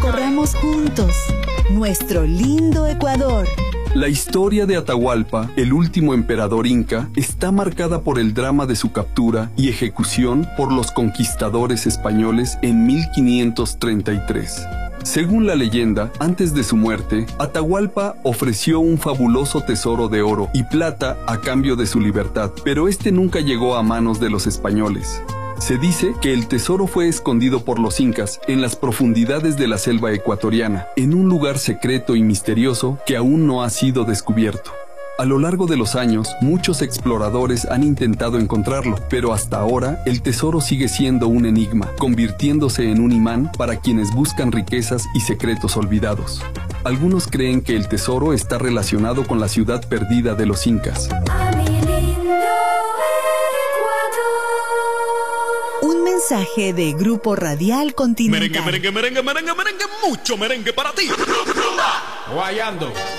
recorramos juntos nuestro lindo Ecuador. La historia de Atahualpa, el último emperador inca, está marcada por el drama de su captura y ejecución por los conquistadores españoles en 1533. Según la leyenda, antes de su muerte, Atahualpa ofreció un fabuloso tesoro de oro y plata a cambio de su libertad, pero este nunca llegó a manos de los españoles. Se dice que el tesoro fue escondido por los incas en las profundidades de la selva ecuatoriana, en un lugar secreto y misterioso que aún no ha sido descubierto. A lo largo de los años, muchos exploradores han intentado encontrarlo, pero hasta ahora el tesoro sigue siendo un enigma, convirtiéndose en un imán para quienes buscan riquezas y secretos olvidados. Algunos creen que el tesoro está relacionado con la ciudad perdida de los incas. Un mensaje de Grupo Radial Continental. Merengue, merengue, merengue, merengue, merengue, mucho merengue para ti. Guayando.